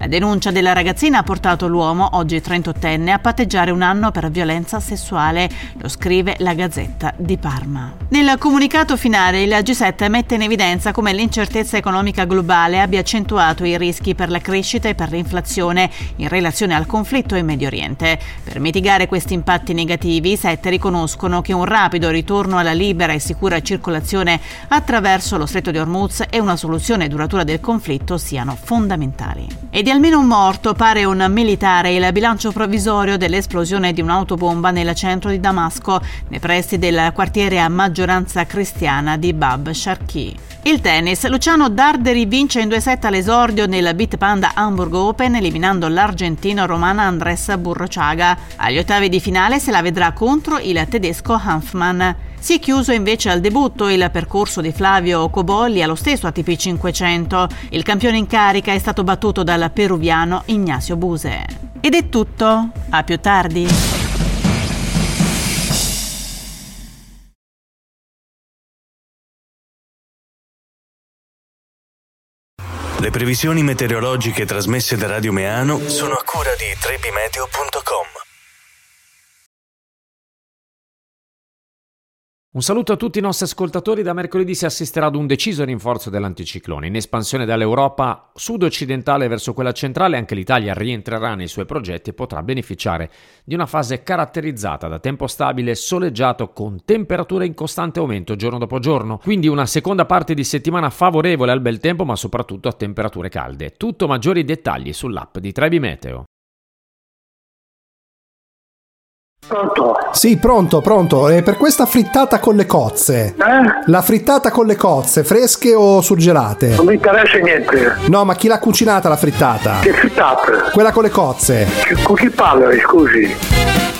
La denuncia della ragazzina ha portato l'uomo, oggi 38enne, a patteggiare 1 anno per violenza sessuale, lo scrive la Gazzetta di Parma. Nel comunicato finale il G7 mette in evidenza come l'incertezza economica globale abbia accentuato i rischi per la crescita e per l'inflazione in relazione al conflitto in Medio Oriente. Per mitigare questi impatti negativi, i 7 riconoscono che un rapido ritorno alla libera e sicura circolazione attraverso lo Stretto di Hormuz e una soluzione duratura del conflitto siano fondamentali. E di almeno un morto, pare un militare, il bilancio provvisorio dell'esplosione di un'autobomba nel centro di Damasco, nei pressi del quartiere a maggioranza cristiana di Bab Sharqi. Il tennis, Luciano Darderi vince in 2 set all'esordio nel Beat Panda Hamburg Open, eliminando l'argentino Roman Andrés Burruchaga. Agli ottavi di finale se la vedrà contro il tedesco Hanfmann. Si è chiuso invece al debutto il percorso di Flavio Cobolli allo stesso ATP 500. Il campione in carica è stato battuto dal peruviano Ignacio Buse. Ed è tutto, a più tardi. Le previsioni meteorologiche trasmesse da Radio Meano sono a cura di trebimeteo.com. Un saluto a tutti i nostri ascoltatori. Da mercoledì si assisterà ad un deciso rinforzo dell'anticiclone. In espansione dall'Europa sud-occidentale verso quella centrale, anche l'Italia rientrerà nei suoi progetti e potrà beneficiare di una fase caratterizzata da tempo stabile e soleggiato con temperature in costante aumento giorno dopo giorno. Quindi una seconda parte di settimana favorevole al bel tempo, ma soprattutto a temperature calde. Tutto maggiori dettagli sull'app di Trebi Meteo. Pronto? Sì, pronto. E per questa frittata con le cozze? La frittata con le cozze, fresche o surgelate? Non mi interessa niente. No, ma chi l'ha cucinata la frittata? Che frittata? Quella con le cozze. Con chi parla, scusi?